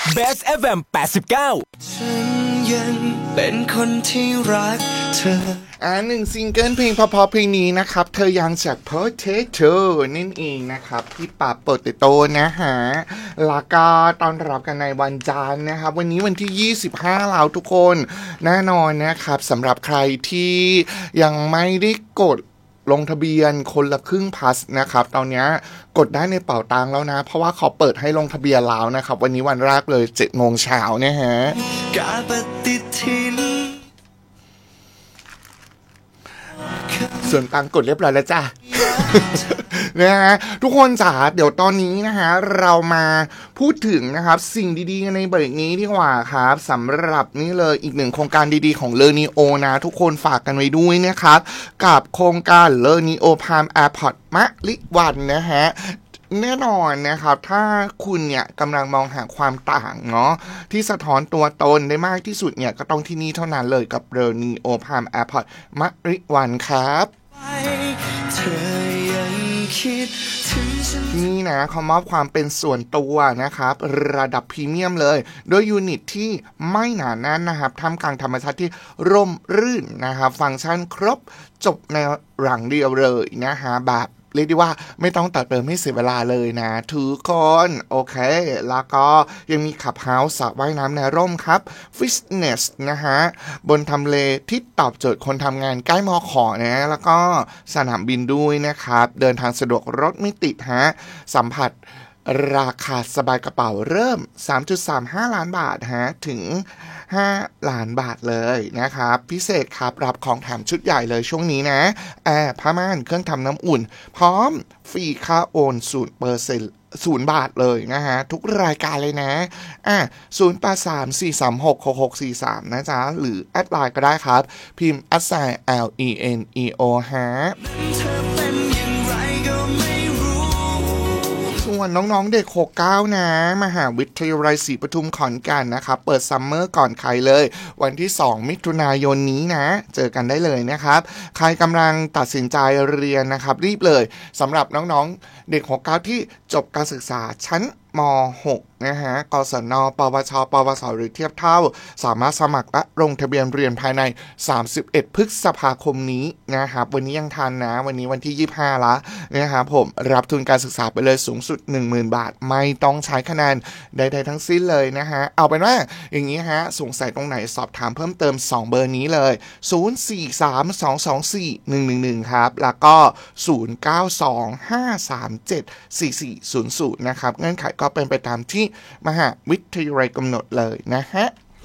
Best FM 89 ฉันยังเป็นคนที่รักเธอหนึ่งซิงเกิลเพลงพอๆเพลงนี้นะครับเธอยังจาก Potato นั่นเองนะครับพี่ปาโปเตโต้นะฮะแล้วก็ตอนรับกันในวันจันทร์นะครับวันนี้วันที่25แล้วทุกคนแน่นอนนะครับสำหรับใครที่ยังไม่ได้กดลงทะเบียนคนละครึ่งพลัสนะครับตอนนี้กดได้ในเป๋าตังแล้วนะเพราะว่าเขาเปิดให้ลงทะเบียนแล้วนะครับวันนี้วันแรกเลย 7:00 นนะฮะการปฏิทินส่วนตังกดเรียบร้อยแล้วจ้ะ นะฮะทุกคนจ๋าเดี๋ยวตอนนี้นะฮะเรามาพูดถึงนะครับสิ่งดีๆในเบรกนี้ดีกว่าครับสำหรับนี่เลยอีกหนึ่งโครงการดีๆของเลอนีโอนะทุกคนฝากกันไว้ด้วยนะครับกับโครงการเลอนีโอพามแอร์พอร์ตมะลิวันนะฮะแน่นอนนะครับถ้าคุณเนี่ยกำลังมองหาความต่างเนาะที่สะท้อนตัวตนได้มากที่สุดเนี่ยก็ต้องที่นี่เท่านั้นเลยกับเรนีโอพามแอร์พอร์ตมะลิวันครับเธอยังคิดถึงฉันนี่นะเขามอบความเป็นส่วนตัวนะครับระดับพรีเมียมเลยโดยยูนิตที่ไม่หนาแน่นนะครับท่ามกลางธรรมชาติที่ร่มรื่นนะครับฟังก์ชันครบจบในหลังเดียวเลยนะฮะแบบเรียกได้ว่าไม่ต้องตัดเติมให้เสียเวลาเลยนะทุกคนโอเคแล้วก็ยังมีขับเฮาส์สระว่ายน้ำในร่มครับฟิตเนสนะฮะบนทำเลที่ตอบโจทย์คนทำงานใกล้มอขอนะแล้วก็สนามบินด้วยนะครับเดินทางสะดวกรถไม่ติดฮะสัมผัสราคาสบายกระเป๋าเริ่ม 3.35 ล้านบาทฮะถึง5 ล้านบาทเลยนะครับพิเศษครับรับของแถมชุดใหญ่เลยช่วงนี้นะผ้าม่านเครื่องทำน้ำอุ่นพร้อมฟรีค่าโอน 0% 0 บาทเลยนะฮะทุกรายการเลยนะ0834366643นะจ๊ะหรือแอดไลน์ก็ได้ครับพิมพ์ @LENEO ฮะส่วนน้องๆเด็ก69นะมหาวิทยาลัยศรีปทุมขอนแก่นนะครับเปิดซัมเมอร์ก่อนใครเลยวันที่2มิถุนายนนี้นะเจอกันได้เลยนะครับใครกำลังตัดสินใจเรียนนะครับรีบเลยสำหรับน้องๆเด็ก69ที่จบการศึกษาชั้นม.6 นะฮะกศน.ปวช.ปวส.หรือเทียบเท่าสามารถสมัครและลงทะเบียนเรียนภายใน31 พฤษภาคมนี้นะครับวันนี้ยังทันนะวันนี้วันที่25ละนะครับผมรับทุนการศึกษาไปเลยสูงสุด 10,000 บาทไม่ต้องใช้คะแนนใดๆทั้งสิ้นเลยนะฮะเอาเป็นว่าอย่างนี้ฮะสงสัยตรงไหนสอบถามเพิ่มเติม2เบอร์นี้เลย0432241111ครับแล้วก็0925374400นะครับเงื่อนไขก็เป็นไปตามที่มหาวิทยาลัยกำหนดเลยนะฮะ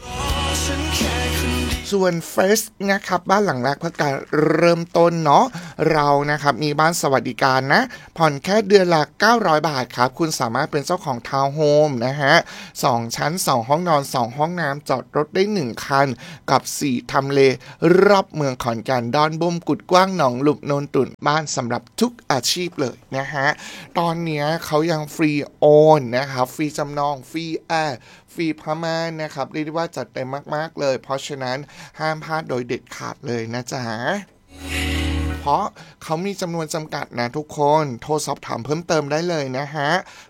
ส่วน First นะครับบ้านหลังแรกเพื่อการเริ่มต้นเนาะเรานะครับมีบ้านสวัสดิการนะผ่อนแค่เดือนละ900 บาทครับคุณสามารถเป็นเจ้าของทาวน์โฮมนะฮะ2 ชั้น2 ห้องนอน2 ห้องน้ำจอดรถได้1 คันกับ4ทำเลรอบเมืองขอนแก่นดอนบุมกุดกว้างหนองหลุบโนนตุ่นบ้านสำหรับทุกอาชีพเลยนะฮะตอนนี้เขายังฟรีโอนนะครับฟรีจำนองฟรีแอร์ฟรีผ้าม่านนะครับเรียกได้ว่าจัดเต็มมากๆเลยเพราะฉะนั้นห้ามพลาดโดยเด็ดขาดเลยนะจ๊ะเพราะเขามีจำนวนจำกัดนะทุกคนโทรสอบถามเพิ่มเติมได้เลยนะฮะ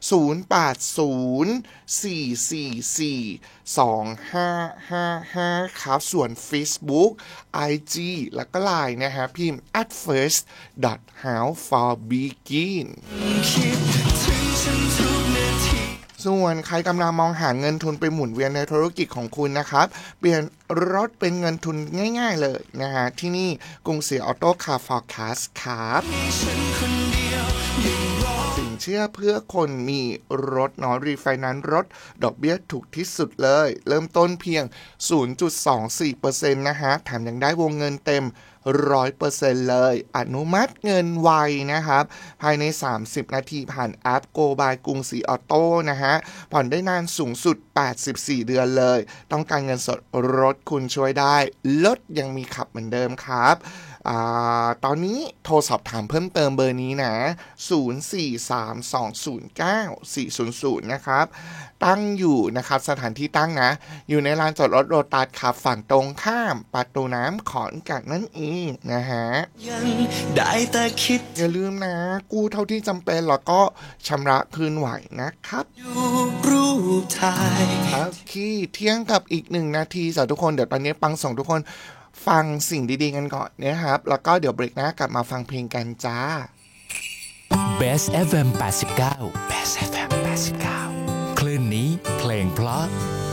0804442555ครับส่วน Facebook IG แล้วก็ LINE นะฮะพิมพ์ @first.howforbeginส่วนใครกำลังมองหาเงินทุนไปหมุนเวียนในธุรกิจของคุณนะครับเปลี่ยนรถเป็นเงินทุนง่ายๆเลยนะฮะที่นี่กรุงศรีออโต้คาร์ฟอร์คาสครับสินเชื่อเพื่อคนมีรถเนาะรีไฟแนนซ์รถดอกเบี้ยถูกที่สุดเลยเริ่มต้นเพียง 0.24% นะฮะแถมยังได้วงเงินเต็ม100% เลยอนุมัติเงินไวนะครับภายใน30 นาทีผ่านแอป Go by กรุงศรีออโต้นะฮะผ่อนได้นานสูงสุด84 เดือนเลยต้องการเงินสดรถคุณช่วยได้รถยังมีขับเหมือนเดิมครับตอนนี้โทรสอบถามเพิ่มเติมเบอร์นี้นะ0432094400นะครับตั้งอยู่นะครับสถานที่ตั้งนะอยู่ในลานจอดรถโรตัสครับฝั่งตรงข้ามประตูน้ำขอนแก่นนั่นเองนะฮะยังได้แต่คิดอย่าลืมนะกู้เท่าที่จำเป็นแล้วก็ชำระคืนไหวนะครับรู้ปถ่ายครับที่เที่ยงกับอีก1 นาทีสำหรับทุกคนเดี๋ยวตอนนี้ปังส่งทุกคนฟังสิ่งดีๆกันก่อนนะครับแล้วก็เดี๋ยวเบรกหน้ากลับมาฟังเพลงกันจ้า Best FM 89 Best FM 89 คลื่นนี้เพลงเพราะ